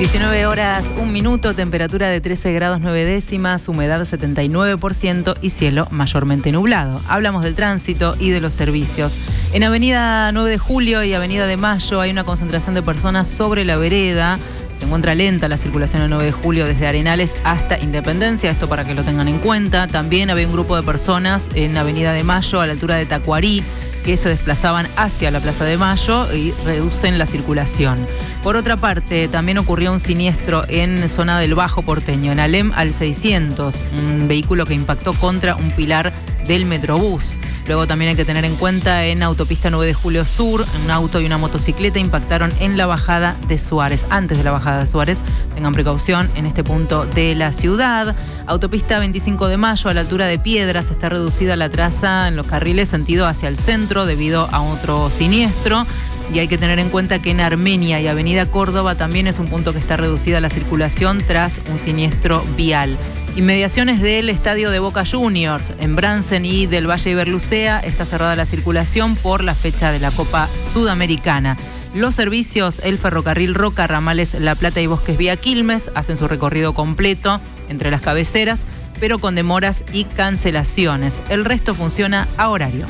19 horas, 1 minuto, temperatura de 13 grados 9 décimas, humedad 79% y cielo mayormente nublado. Hablamos del tránsito y de los servicios. En Avenida 9 de Julio y Avenida de Mayo hay una concentración de personas sobre la vereda. Se encuentra lenta la circulación el 9 de julio desde Arenales hasta Independencia, esto para que lo tengan en cuenta. También había un grupo de personas en Avenida de Mayo a la altura de Tacuarí que se desplazaban hacia la Plaza de Mayo y reducen la circulación. Por otra parte, también ocurrió un siniestro en zona del Bajo Porteño, en Alem al 600, un vehículo que impactó contra un pilar del Metrobús. Luego también hay que tener en cuenta en autopista 9 de Julio Sur, un auto y una motocicleta impactaron en la bajada de Suárez. Antes de la bajada de Suárez, tengan precaución en este punto de la ciudad. Autopista 25 de Mayo a la altura de Piedras, está reducida la traza en los carriles sentido hacia el centro debido a otro siniestro. Y hay que tener en cuenta que en Armenia y Avenida Córdoba también es un punto que está reducida la circulación tras un siniestro vial. Inmediaciones del estadio de Boca Juniors, en Bransen y del Valle Iberlucea, está cerrada la circulación por la fecha de la Copa Sudamericana. Los servicios, el ferrocarril Roca, ramales La Plata y Bosques vía Quilmes, hacen su recorrido completo entre las cabeceras, pero con demoras y cancelaciones. El resto funciona a horario.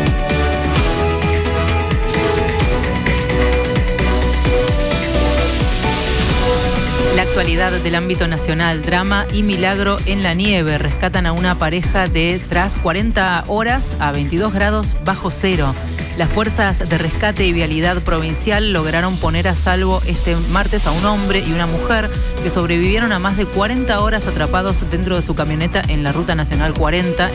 La actualidad del ámbito nacional, drama y milagro en la nieve. Rescatan a una pareja tras 40 horas a 22 grados bajo cero. Las fuerzas de rescate y vialidad provincial lograron poner a salvo este martes a un hombre y una mujer que sobrevivieron a más de 40 horas atrapados dentro de su camioneta en la Ruta Nacional 40